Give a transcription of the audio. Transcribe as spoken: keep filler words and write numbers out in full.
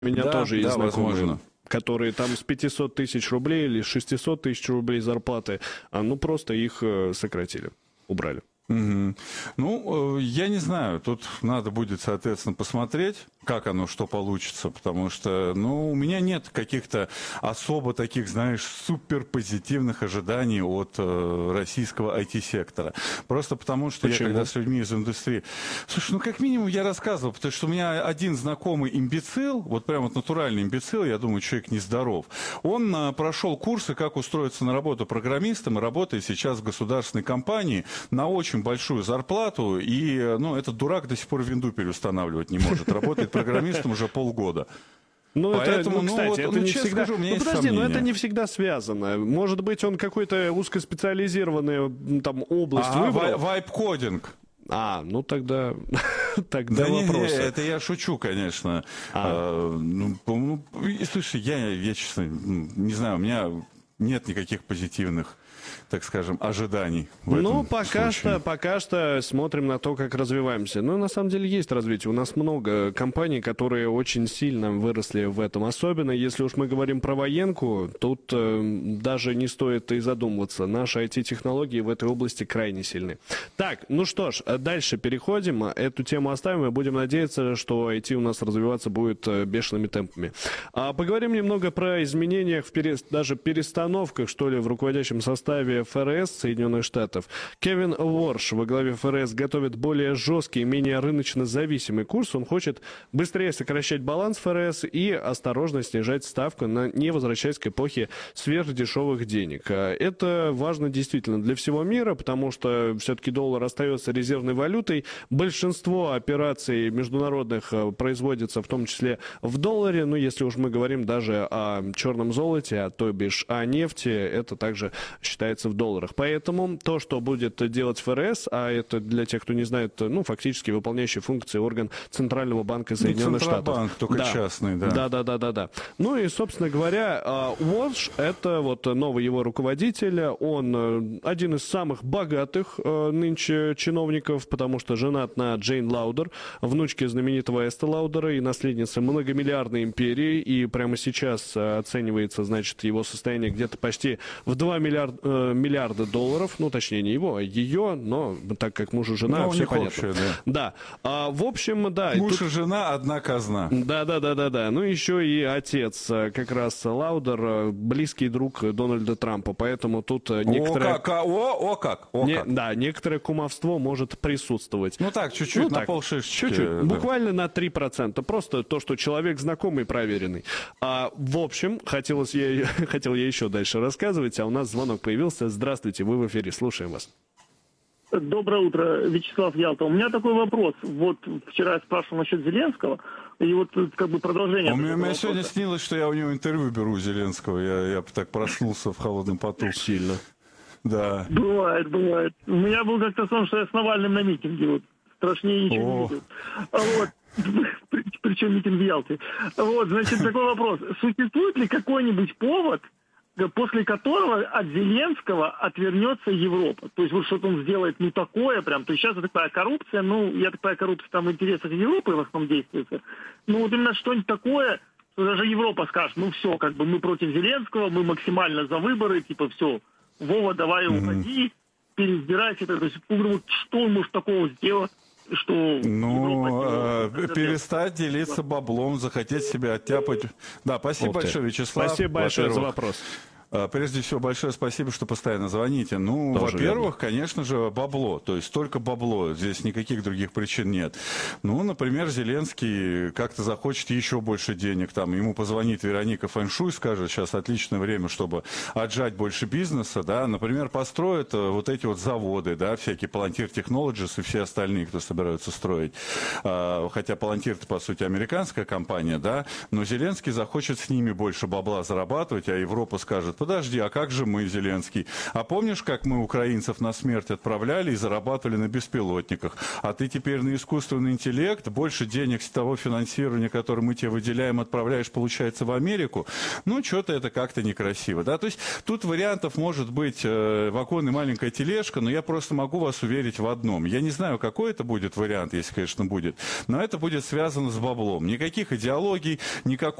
У меня да, тоже есть да, знакомые, возможно. которые там с пятисот тысяч рублей или шестисот тысяч рублей зарплаты, а ну просто их э, сократили, убрали. Угу. Ну, я не знаю, тут надо будет, соответственно, посмотреть, как оно, что получится, потому что, ну, у меня нет каких-то особо таких, знаешь, супер позитивных ожиданий от э, российского ай ти-сектора. Просто потому, что Почему? я когда с людьми из индустрии... Слушай, ну, как минимум, я рассказывал, потому что у меня один знакомый имбецил, вот прям вот натуральный имбецил, я думаю, человек нездоров, он э, прошел курсы, как устроиться на работу программистом, и работает сейчас в государственной компании на очень большую зарплату, и, ну, этот дурак до сих пор винду переустанавливать не может. Работает программистом уже полгода. Ну, Поэтому, это, ну, кстати, ну, вот, это ну, не честно всегда... скажу, у меня ну, есть подожди, но сомнения. это не всегда связано. Может быть, он какой-то узкоспециализированную там область Ага, выбрал. вайп-кодинг. А, ну тогда, тогда Да не, не, вопросы. это я шучу, конечно. А. А, ну, ну, и, слушай, я, я, честно, не знаю, у меня нет никаких позитивных, так скажем, ожиданий в этом Ну, пока случае. что, пока что смотрим на то, как развиваемся. Ну, на самом деле, есть развитие. У нас много компаний, которые очень сильно выросли в этом. Особенно, если уж мы говорим про военку, тут э, даже не стоит и задумываться. Наши ай ти-технологии в этой области крайне сильны. Так, ну что ж, дальше переходим. Эту тему оставим и будем надеяться, что ай ти у нас развиваться будет бешеными темпами. А поговорим немного про изменения, в пере... даже перестановках, что ли, в руководящем составе эф эр эс Соединенных Штатов. Кевин Уорш во главе эф эр эс готовит более жесткий, менее рыночно зависимый курс. Он хочет быстрее сокращать баланс эф эр эс и осторожно снижать ставку, на не возвращаясь к эпохе сверхдешевых денег. Это важно действительно для всего мира, потому что все-таки доллар остается резервной валютой. Большинство операций международных производится в том числе в долларе. Но если уж мы говорим даже о черном золоте, а то бишь о нефти, это также считается в долларах. Поэтому то, что будет делать эф эр эс, а это для тех, кто не знает, ну, фактически выполняющий функции орган Центрального банка Соединенных Штатов. Центробанк, только да. частный, да. Да, да, да, да, да. Ну и, собственно говоря, Уорш — это вот новый его руководитель. Он один из самых богатых нынче чиновников, потому что женат на Джейн Лаудер, внучке знаменитого Эста Лаудера и наследнице многомиллиардной империи. И прямо сейчас оценивается, значит, его состояние где-то почти в два миллиарда, миллиарда долларов. Ну, точнее, не его, а ее, но так как муж и жена, ну, все понятно. Общее, да. Да. А, в общем, да. Муж и, тут... и жена одна казна. Да, да, да, да, да. Ну, еще и отец, как раз Лаудер, близкий друг Дональда Трампа. Поэтому тут некоторое... О, как, о, о, как, о, Не, как. да, некоторое кумовство может присутствовать. Ну так, чуть-чуть, ну, на так, полшишечки. Чуть-чуть, да. буквально на три процента. Просто то, что человек знакомый, проверенный. А, в общем, хотелось я, хотел я еще дальше рассказывать, а у нас звонок появился. Здравствуйте, вы в эфире, слушаем вас. Доброе утро, Вячеслав Ялта. У меня такой вопрос. Вот вчера я спрашивал насчет Зеленского, и вот как бы продолжение... У меня, меня вопроса. сегодня снилось, что я у него интервью беру у Зеленского. Я, я так проснулся в холодном поту. Сильно. Да. Бывает, бывает. У меня был как-то сон, что я с Навальным на митинге. Вот. Страшнее ничего О. не видел. А вот. Причем митинг в Ялте. Вот, значит, такой вопрос. Существует ли какой-нибудь повод, после которого от Зеленского отвернется Европа? То есть вот что-то он сделает ну такое прям. То есть сейчас это такая коррупция, ну, я так понимаю, коррупция там в интересах Европы в основном действует. Ну вот именно что-нибудь такое, что даже Европа скажет, ну все, как бы мы против Зеленского, мы максимально за выборы, типа все, Вова, давай уходи, mm-hmm. переизбирайся. То есть, что он может такого сделать? Что ну, э, перестать делиться баблом, захотеть себя оттяпать. Да, спасибо большое, Вячеслав. Спасибо большое за вопрос. Прежде всего, большое спасибо, что постоянно звоните. Ну, во-первых, конечно же, бабло. То есть только бабло. Здесь никаких других причин нет. Ну, например, Зеленский как-то захочет еще больше денег. Там ему позвонит Вероника Фэншуй, скажет, сейчас отличное время, чтобы отжать больше бизнеса. Да? Например, построят вот эти вот заводы, да, всякие Palantir Technologies и все остальные, кто собираются строить. Хотя Palantir это, по сути, американская компания, да, но Зеленский захочет с ними больше бабла зарабатывать, а Европа скажет, подожди, а как же мы, Зеленский? А помнишь, как мы украинцев на смерть отправляли и зарабатывали на беспилотниках? А ты теперь на искусственный интеллект больше денег с того финансирования, которое мы тебе выделяем, отправляешь, получается, в Америку? Ну, что-то это как-то некрасиво, да? То есть тут вариантов может быть э, вагон и маленькая тележка, но я просто могу вас уверить в одном. Я не знаю, какой это будет вариант, если, конечно, будет, но это будет связано с баблом. Никаких идеологий, никакого